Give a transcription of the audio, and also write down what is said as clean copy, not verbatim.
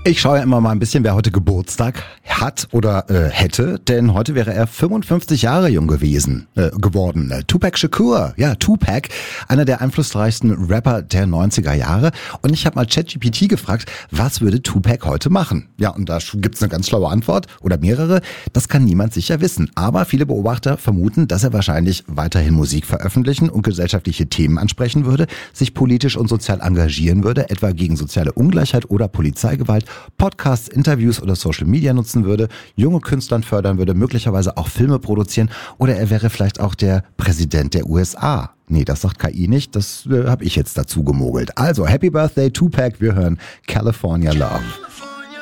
Ich schaue ja immer mal ein bisschen, wer heute Geburtstag hat oder hätte, denn heute wäre er 55 Jahre jung geworden. Tupac Shakur, ja, Tupac, einer der einflussreichsten Rapper der 90er Jahre. Und ich habe mal ChatGPT gefragt, was würde Tupac heute machen? Ja, und da gibt's eine ganz schlaue Antwort oder mehrere. Das kann niemand sicher wissen. Aber viele Beobachter vermuten, dass er wahrscheinlich weiterhin Musik veröffentlichen und gesellschaftliche Themen ansprechen würde, sich politisch und sozial engagieren würde, etwa gegen soziale Ungleichheit oder Polizeigewalt, Podcasts, Interviews oder Social Media nutzen würde, junge Künstlern fördern würde, möglicherweise auch Filme produzieren oder er wäre vielleicht auch der Präsident der USA. Nee, das sagt KI nicht, das habe ich jetzt dazu gemogelt. Also, Happy Birthday Tupac, wir hören California Love.